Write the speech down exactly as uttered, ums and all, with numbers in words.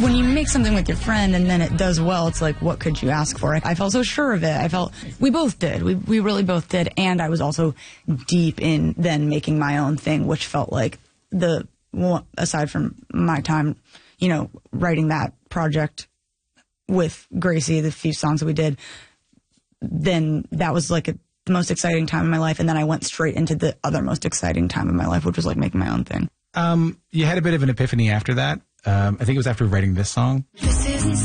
when you make something with your friend and then it does well, it's like, what could you ask for? I felt so sure of it. I felt, we both did. We we really both did. And I was also deep in then making my own thing, which felt like the, aside from my time, you know, writing that project with Gracie, the few songs that we did, then that was like a, the most exciting time in my life. And then I went straight into the other most exciting time in my life, which was like making my own thing. Um, you had a bit of an epiphany after that. Um, I think it was after writing this song. This isn't